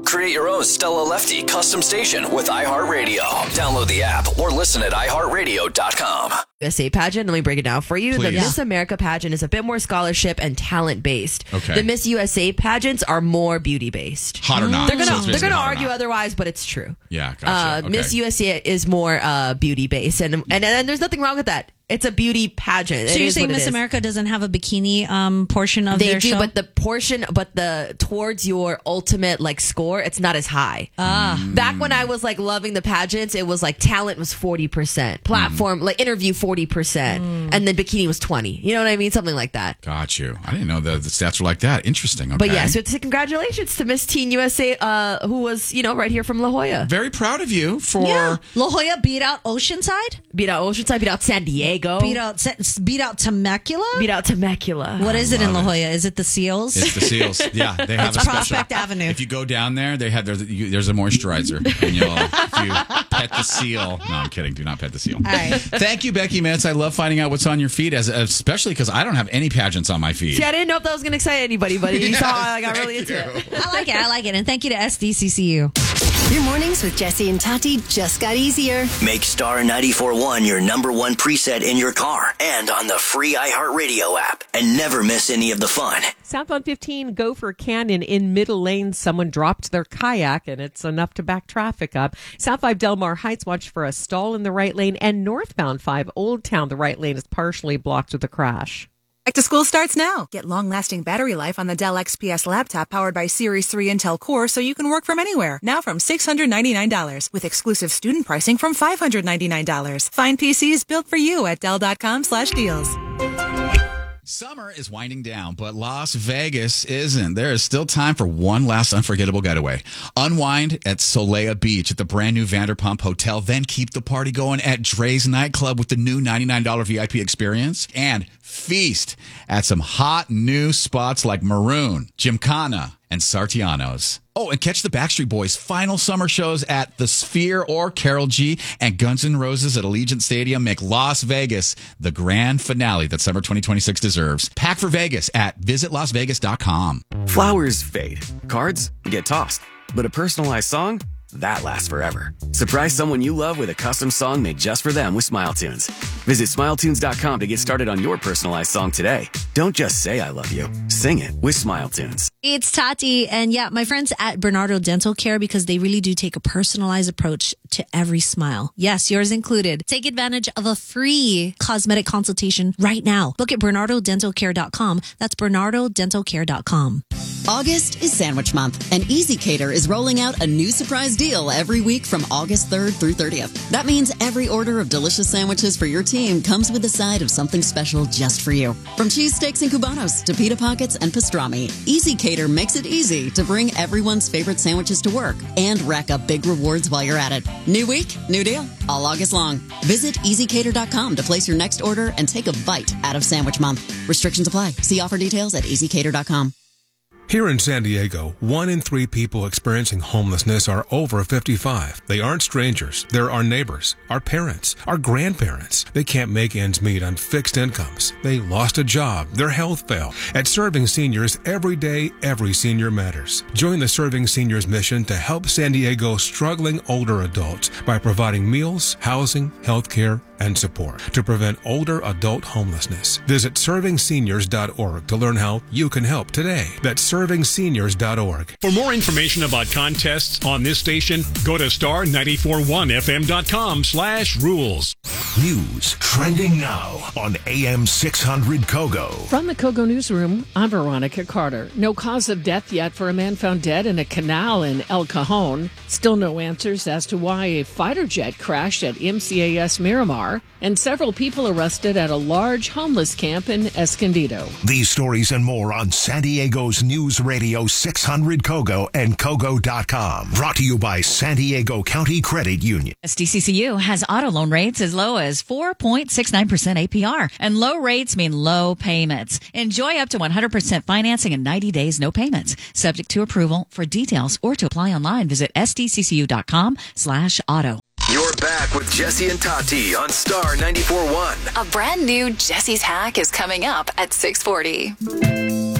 Create your own Stella Lefty custom station with iHeartRadio. Download the app or listen at iHeartRadio.com. USA pageant, let me break it down for you. Please. The Miss America pageant is a bit more scholarship and talent based. Okay. The Miss USA pageants are more beauty based. Hot or not? They're So it's gonna basically hot or argue not. otherwise, but it's true. Yeah, gotcha. Okay. Miss USA is more beauty based, and there's nothing wrong with that. It's a beauty pageant. So It you're is saying what it Miss is. America doesn't have a bikini portion of They their do, show? but the towards your ultimate like score, it's not as high. Back when I was like loving the pageants, it was like talent was 40%, platform like interview 40%, and then bikini was 20. You know what I mean? Something like that. Got you. I didn't know the stats were like that. Interesting. Okay. But yeah, so congratulations to Miss Teen USA, who was right here from La Jolla. Very proud of you for. Yeah. La Jolla beat out Oceanside? Beat out Oceanside, beat out San Diego, Beat out Temecula? beat out Temecula. What is it in La love it. Jolla? Is it the Seals? It's the Seals. Yeah, they have It's a special. Prospect Avenue. If you go down there, they have there's a moisturizer, and if you pet the seal. No, I'm kidding. Do not pet the seal. All right. Thank you, Becky Mitz. I love finding out what's on your feed, especially because I don't have any pageants on my feed. See, I didn't know if that was going to excite anybody, but you saw how I got really into it. I like it. And thank you to SDCCU. Your mornings with Jesse and Tati just got easier. Make Star 94.1 your number one preset in your car and on the free iHeartRadio app. And never miss any of the fun. Southbound 15, Gopher Canyon in middle lane. Someone dropped their kayak, and it's enough to back traffic up. South 5 Delmar Heights, watch for a stall in the right lane. And northbound 5 Old Town, the right lane is partially blocked with a crash. Back to school starts now. Get long-lasting battery life on the Dell XPS laptop powered by Series 3 Intel Core so you can work from anywhere. Now from $699 with exclusive student pricing from $599. Find PCs built for you at Dell.com/deals. Summer is winding down, but Las Vegas isn't. There is still time for one last unforgettable getaway. Unwind at Solea Beach at the brand new Vanderpump Hotel, then keep the party going at Dre's Nightclub with the new $99 VIP experience, and feast at some hot new spots like Maroon, Gymkhana, and Sartiano's. Oh, and catch the Backstreet Boys' final summer shows at the Sphere or Carol G, and Guns N' Roses at Allegiant Stadium make Las Vegas the grand finale that summer 2026 deserves. Pack for Vegas at visitlasvegas.com. Flowers fade. Cards get tossed. But a personalized song? That lasts forever. Surprise someone you love with a custom song made just for them with SmileTunes. Visit SmileTunes.com to get started on your personalized song today. Don't just say I love you. Sing it with SmileTunes. It's Tati, and yeah, my friends at Bernardo Dental Care, because they really do take a personalized approach to every smile. Yes, yours included. Take advantage of a free cosmetic consultation right now. Look at BernardoDentalCare.com. That's BernardoDentalCare.com. August is Sandwich Month, and Easy Cater is rolling out a new surprise deal every week from August 3rd through 30th. That means every order of delicious sandwiches for your team comes with a side of something special just for you. From cheesesteaks and cubanos to pita pockets and pastrami, Easy Cater makes it easy to bring everyone's favorite sandwiches to work and rack up big rewards while you're at it. New week, new deal, all August long. Visit EasyCater.com to place your next order and take a bite out of Sandwich Month. Restrictions apply. See offer details at EasyCater.com. Here in San Diego, 1 in 3 people experiencing homelessness are over 55. They aren't strangers. They're our neighbors, our parents, our grandparents. They can't make ends meet on fixed incomes. They lost a job. Their health failed. At Serving Seniors, every day, every senior matters. Join the Serving Seniors mission to help San Diego's struggling older adults by providing meals, housing, health care, and support to prevent older adult homelessness. Visit ServingSeniors.org to learn how you can help today. That's ServingSeniors.org. For more information about contests on this station, go to star941fm.com/rules. News trending now on AM 600 Kogo. From the Kogo Newsroom, I'm Veronica Carter. No cause of death yet for a man found dead in a canal in El Cajon. Still no answers as to why a fighter jet crashed at MCAS Miramar. And several people arrested at a large homeless camp in Escondido. These stories and more on San Diego's News Radio 600 Kogo and Kogo.com. Brought to you by San Diego County Credit Union. SDCCU has auto loan rates as low as 4.69% APR. And low rates mean low payments. Enjoy up to 100% financing in 90 days, no payments. Subject to approval. For details or to apply online, visit sdccu.com/auto. You're back with Jesse and Tati on Star 94.1. A brand new Jesse's Hack is coming up at 6:40.